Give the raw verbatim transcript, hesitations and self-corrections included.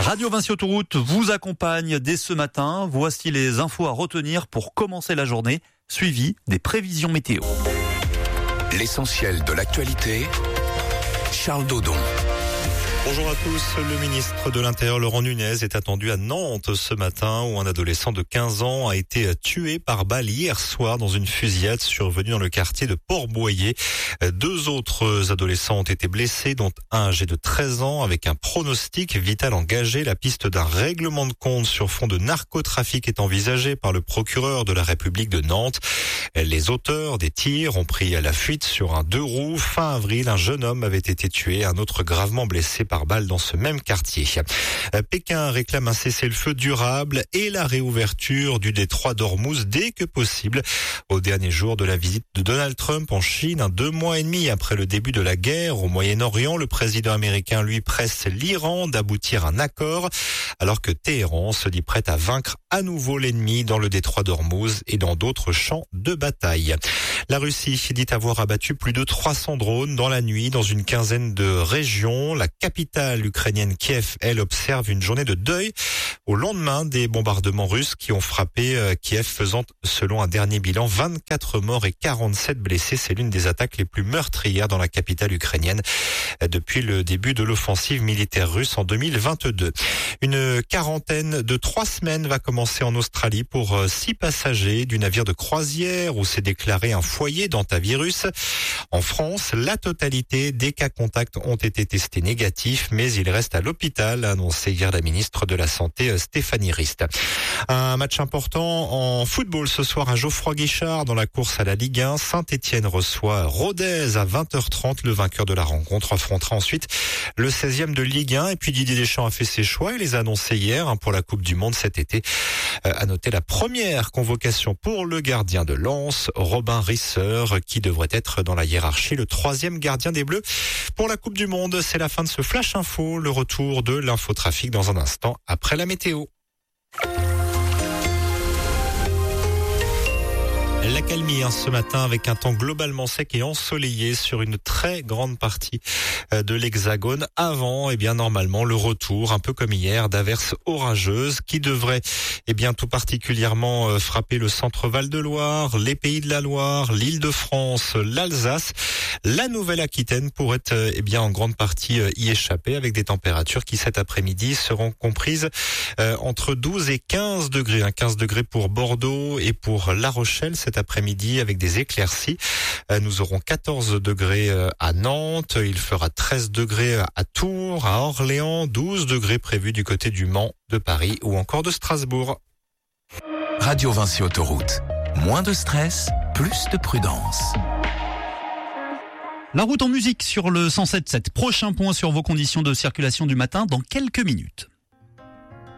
Radio Vinci Autoroute vous accompagne dès ce matin. Voici les infos à retenir pour commencer la journée, suivi des prévisions météo. L'essentiel de l'actualité, Charles Dodon. Bonjour à tous. Le ministre de l'Intérieur, Laurent Nunez, est attendu à Nantes ce matin où un adolescent de quinze ans a été tué par balle hier soir dans une fusillade survenue dans le quartier de Port-Boyer. Deux autres adolescents ont été blessés, dont un âgé de treize ans avec un pronostic vital engagé. La piste d'un règlement de compte sur fond de narcotrafic est envisagée par le procureur de la République de Nantes. Les auteurs des tirs ont pris la fuite sur un deux roues. Fin avril, un jeune homme avait été tué, un autre gravement blessé par balle dans ce même quartier. Pékin réclame un cessez-le-feu durable et la réouverture du détroit d'Ormuz dès que possible. Au dernier jour de la visite de Donald Trump en Chine, un deux mois et demi après le début de la guerre au Moyen-Orient, le président américain lui presse l'Iran d'aboutir à un accord, alors que Téhéran se dit prêt à vaincre à nouveau l'ennemi dans le détroit d'Ormuz et dans d'autres champs de bataille. La Russie dit avoir abattu plus de trois cents drones dans la nuit dans une quinzaine de régions. La capitale ukrainienne Kiev, elle, observe une journée de deuil au lendemain des bombardements russes qui ont frappé Kiev, faisant, selon un dernier bilan, vingt-quatre morts et quarante-sept blessés. C'est l'une des attaques les plus meurtrières dans la capitale ukrainienne depuis le début de l'offensive militaire russe en deux mille vingt-deux. Une quarantaine de trois semaines va commencer en Australie pour six passagers du navire de croisière où s'est déclaré un foyer d'hantavirus. En France, la totalité des cas contacts ont été testés négatifs, mais il reste à l'hôpital, a annoncé hier la ministre de la Santé Stéphanie Rist. Un match important en football ce soir à Geoffroy-Guichard dans la course à la Ligue un. Saint-Étienne reçoit Rodez à vingt heures trente. Le vainqueur de la rencontre affrontera ensuite le seizième de Ligue un. Et puis Didier Deschamps a fait ses choix. Il les a annoncés hier pour la Coupe du Monde cet été. Euh, à noter la première convocation pour le gardien de Lens, Robin Risser, qui devrait être dans la hiérarchie le troisième gardien des Bleus pour la Coupe du Monde. C'est la fin de ce Flash Info, le retour de l'infotrafic dans un instant après la météo. La calmie hein, ce matin avec un temps globalement sec et ensoleillé sur une très grande partie de l'Hexagone avant, eh bien normalement le retour, un peu comme hier, d'averses orageuses qui devraient eh bien tout particulièrement frapper le centre Val-de-Loire, les Pays de la Loire, l'Île-de-France, l'Alsace. La Nouvelle-Aquitaine pourrait eh bien en grande partie y échapper avec des températures qui cet après-midi seront comprises euh, entre douze et quinze degrés. Hein, quinze degrés pour Bordeaux et pour La Rochelle cet après-midi avec des éclaircies. Euh, nous aurons quatorze degrés à Nantes, il fera treize degrés à Tours, à Orléans, douze degrés prévus du côté du Mans, de Paris ou encore de Strasbourg. Radio Vinci Autoroute. Moins de stress, plus de prudence. La route en musique sur le cent sept virgule sept. Prochain point sur vos conditions de circulation du matin dans quelques minutes.